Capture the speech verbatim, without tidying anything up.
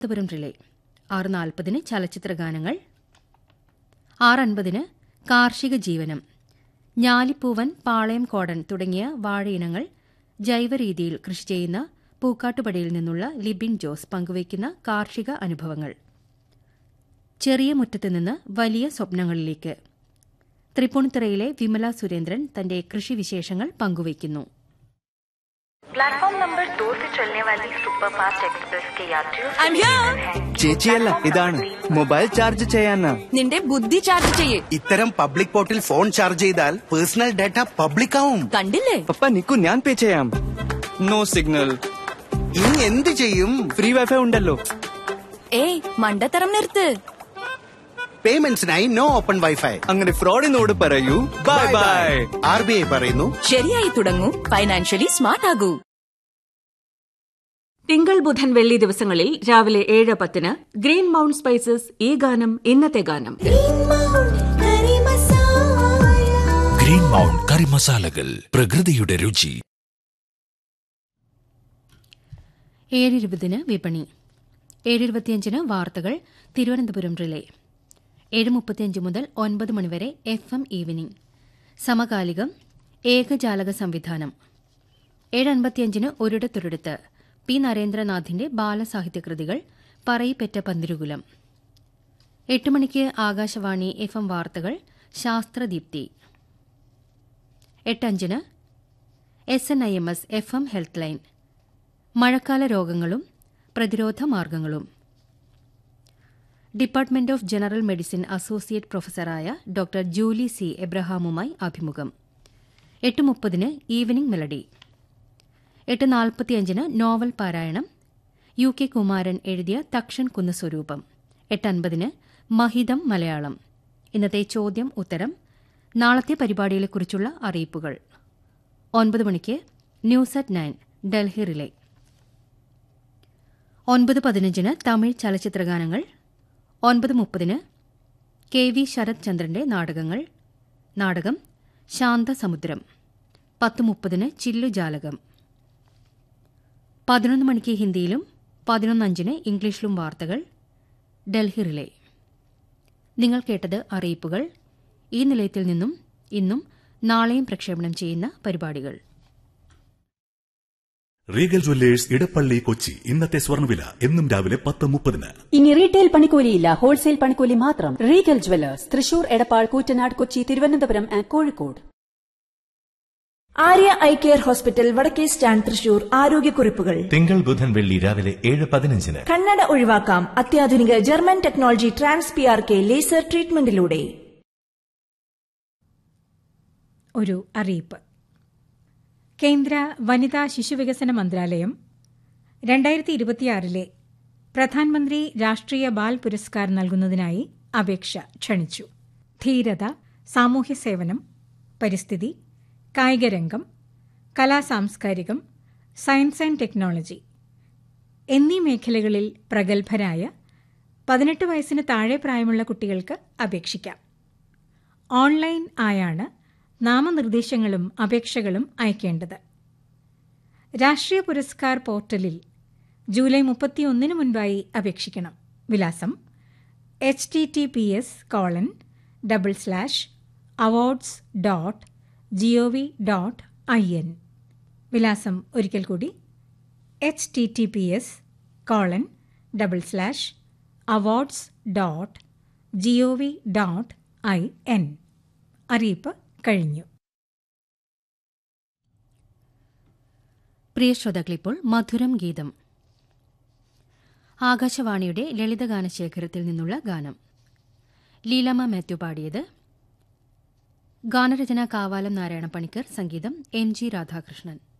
Thiruvananthapuram relay. ആറ് നാൽപ്പതിന് ചലച്ചിത്ര ഗാനങ്ങൾ. ആറ് അൻപതിന് കാർഷിക ജീവനം. ഞാലിപ്പൂവൻ, പാളയം കോടൻ തുടങ്ങിയ വാഴയിനങ്ങൾ ജൈവരീതിയിൽ കൃഷി ചെയ്യുന്ന പൂക്കാട്ടുപടിയിൽ നിന്നുള്ള ലിബിൻ ജോസ് പങ്കുവയ്ക്കുന്ന കാർഷിക അനുഭവങ്ങൾ. ചെറിയ മുറ്റത്തുനിന്ന് വലിയ സ്വപ്നങ്ങളിലേക്ക്. തൃപ്പൂണിത്തുറയിലെ വിമല സുരേന്ദ്രൻ തന്റെ കൃഷിവിശേഷങ്ങൾ പങ്കുവയ്ക്കുന്നു. प्लेटफॉर्म नंबर दो से चलने वाली सुपरफास्ट एक्सप्रेस के यात्रियों ചേച്ചിയല്ല, ഇതാണ് മൊബൈൽ ചാർജ് ചെയ്യാനാ. നിന്റെ ബുദ്ധി ചാർജ് ചെയ്യേ. ഇത്തരം പബ്ലിക് പോർട്ടിൽ ഫോൺ ചാർജ് ചെയ്താൽ പേഴ്സണൽ ഡാറ്റ പബ്ലിക് ആവും. കണ്ടില്ലേ? പപ്പ നിക്കു, ഞാൻ പേ ചെയ്യാം. No signal. ഇനി എന്ത് ചെയ്യും? ഫ്രീ വൈഫൈ ഉണ്ടല്ലോ. ഏയ് മണ്ടത്തരം നിർത്ത്. പേയ്മെന്റ്സിനായി നോ ഓപ്പൺ വൈഫൈ. അങ്ങനെ ഫ്രോഡിനോട് പറയൂ bye bye. R B I പറയുന്നു, ശരിയായി തുടങ്ങൂ, ഫൈനാൻഷ്യലി സ്മാർട്ട് ആകൂ. തിങ്കൾ ബുധൻ വെള്ളി ദിവസങ്ങളിൽ രാവിലെ ഏഴ് പത്തിന് ഗ്രീൻ മൗണ്ട് സ്പൈസസ് ഈ ഗാനം ഇന്നത്തെ ഗാനം. ഗ്രീൻ മൗണ്ട് കറി മസാലകൾ, പ്രകൃതിയുടെ രുചി. ഏഴിരുപതിന് വിപണി. ഏഴിരുപത്തിയഞ്ചിന് വാർത്തകൾ തിരുവനന്തപുരം റിലേ. ഏഴ് മുപ്പത്തിയഞ്ച് മുതൽ ഒൻപത് മണിവരെ എഫ് എം ഈവനിംഗ്. സമകാലികം ഏകജാലക സംവിധാനം. ഏഴ് അൻപത്തിയഞ്ചിന് ഒരിടത്തൊരിടത്ത് പി നരേന്ദ്രനാഥിന്റെ ബാലസാഹിത്യകൃതികൾ പറയിപ്പെറ്റ പന്തിരുകുലം. എട്ട് മണിക്ക് ആകാശവാണി എഫ് എം വാർത്തകൾ ശാസ്ത്രദീപ്തി. എട്ടഞ്ചിന് S N I M S F M health line. മഴക്കാല രോഗങ്ങളും പ്രതിരോധ മാർഗങ്ങളും. Department of general medicine associate പ്രൊഫസറായ doctor Julie C എബ്രഹാമുമായി അഭിമുഖം. എട്ട് മുപ്പതിന് ഈവനിംഗ് മെലഡി. എട്ട് നാൽപ്പത്തിയഞ്ചിന് നോവൽ പാരായണം. യു കെ കുമാരൻ എഴുതിയ തക്ഷൻ കുന്ന് സ്വരൂപം. എട്ട് അൻപതിന് മഹിതം മലയാളം. ഇന്നത്തെ ചോദ്യം ഉത്തരം, നാളത്തെ പരിപാടികളെക്കുറിച്ചുള്ള അറിയിപ്പുകൾ. ഒൻപത് മണിക്ക് news at nine Delhi relay. ഒൻപത് പതിനഞ്ചിന് തമിഴ് ചലച്ചിത്രഗാനങ്ങൾ. ഒൻപത് മുപ്പതിന് കെ വി ശരത് ചന്ദ്രന്റെ നാടകങ്ങൾ. നാടകം ശാന്തസമുദ്രം. പത്ത് മുപ്പതിന് ചില്ലുജാലകം. പതിനൊന്ന് മണിക്ക് ഹിന്ദിയിലും പതിനൊന്നഞ്ചിന് ഇംഗ്ലീഷിലും വാർത്തകൾ ഡൽഹി റിലേ. നിങ്ങൾ കേട്ടത് അറിയിപ്പുകൾ. ഈ നിലയത്തിൽ നിന്നും ഇന്നും നാളെയും പ്രക്ഷേപണം ചെയ്യുന്ന പരിപാടികൾ. Regal Jewellers Edappally Kochi. ഇന്നത്തെ സ്വർണ്ണവില എന്നും രാവിലെ പത്ത് മുപ്പതിന്. ഇനി റീറ്റെയിൽ പണിക്കൂലിയില്ല, ഹോൾസെയിൽ പണിക്കൂലി മാത്രം. Regal Jewellers, Thrissur, Edappal, Koottanad, Kochi, Thiruvananthapuram and Kozhikode. Arya eye care hospital, വടക്കേ സ്റ്റാൻഡ്, തൃശൂർ. ആരോഗ്യക്കുറിപ്പുകൾ തിങ്കൾ ബുധൻ വെള്ളി രാവിലെ ഏഴ് പതിനഞ്ചിന്. കണ്ണട ഒഴിവാക്കാം അത്യാധുനിക German technology trans P R K laser ട്രീറ്റ്മെന്റിലൂടെ. ഒരു അറിയിപ്പ്. കേന്ദ്ര വനിതാ ശിശുവികസന മന്ത്രാലയം രണ്ടായിരത്തി ഇരുപത്തിയാറിലെ പ്രധാനമന്ത്രി രാഷ്ട്രീയ ബാൽ പുരസ്കാർ നൽകുന്നതിനായി അപേക്ഷ ക്ഷണിച്ചു. ധീരത, സാമൂഹ്യ സേവനം, പരിസ്ഥിതി, കായികരംഗം, കലാസാംസ്കാരികം, സയൻസ് ആൻഡ് ടെക്നോളജി എന്നീ മേഖലകളിൽ പ്രഗത്ഭരായ പതിനെട്ട് വയസ്സിന് താഴെ പ്രായമുള്ള കുട്ടികൾക്ക് അപേക്ഷിക്കാം. ഓൺലൈൻ ആയാണ് നാമനിർദ്ദേശങ്ങളും അപേക്ഷകളും അയക്കേണ്ടത്. രാഷ്ട്രീയ പുരസ്കാർ പോർട്ടലിൽ ജൂലൈ മുപ്പത്തിയൊന്നിന് മുൻപായി അപേക്ഷിക്കണം. വിലാസം H T T P S colon double slash awards dot G O V dot I N. വിലാസം ഒരിക്കൽ കൂടി H T T P S colon double slash awards dot G O V dot I N. അറിയിപ്പ് കഴിഞ്ഞു. പ്രിയ ശ്രോതാക്കളിപ്പോൾ മധുരം ഗീതം. ആകാശവാണിയുടെ ലളിതഗാനശേഖരത്തിൽ നിന്നുള്ള ഗാനം. ലീലാമ്മ മാത്യു പാടിയത്. ഗാനരചന കാവാലം നാരായണ പണിക്കർ, സംഗീതം എം ജി രാധാകൃഷ്ണൻ.